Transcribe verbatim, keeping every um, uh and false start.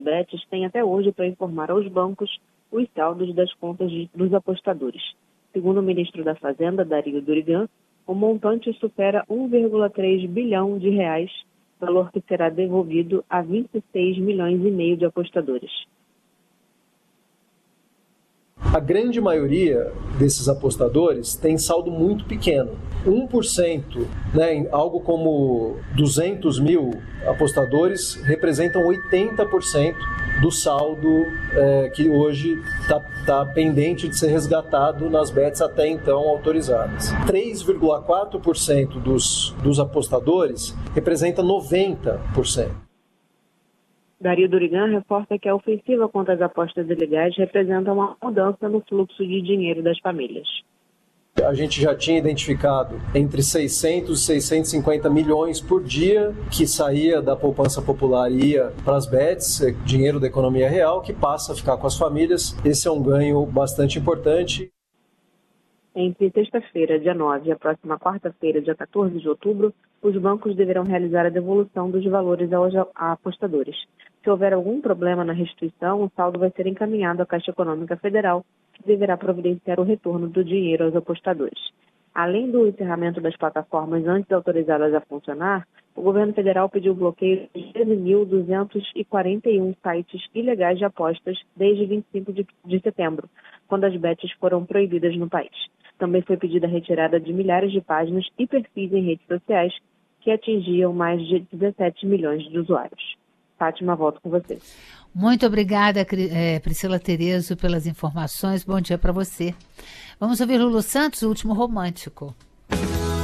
Betis tem até hoje para informar aos bancos os saldos das contas de, dos apostadores. Segundo o ministro da Fazenda, Dario Durigan, o montante supera um vírgula três bilhão de reais, valor que será devolvido a vinte e seis milhões e meio de apostadores. A grande maioria desses apostadores tem saldo muito pequeno. um por cento, né, algo como duzentos mil apostadores, representam oitenta por cento do saldo é, que hoje está tá pendente de ser resgatado nas bets até então autorizadas. três vírgula quatro por cento dos, dos apostadores representa noventa por cento. Dario Durigan reforça que a ofensiva contra as apostas ilegais representa uma mudança no fluxo de dinheiro das famílias. A gente já tinha identificado entre seiscentos e seiscentos e cinquenta milhões por dia que saía da poupança popular e ia para as bets, dinheiro da economia real, que passa a ficar com as famílias. Esse é um ganho bastante importante. Entre sexta-feira, dia nove, e a próxima quarta-feira, dia quatorze de outubro, os bancos deverão realizar a devolução dos valores aos apostadores. Se houver algum problema na restituição, o saldo vai ser encaminhado à Caixa Econômica Federal, que deverá providenciar o retorno do dinheiro aos apostadores. Além do encerramento das plataformas antes autorizadas a funcionar, o governo federal pediu o bloqueio de treze mil duzentos e quarenta e um sites ilegais de apostas desde vinte e cinco de setembro, quando as bets foram proibidas no país. Também foi pedida a retirada de milhares de páginas e perfis em redes sociais que atingiam mais de dezessete milhões de usuários. Fátima, volto com você. Muito obrigada, Priscila Terezo, pelas informações. Bom dia para você. Vamos ouvir Lulu Santos, O Último Romântico.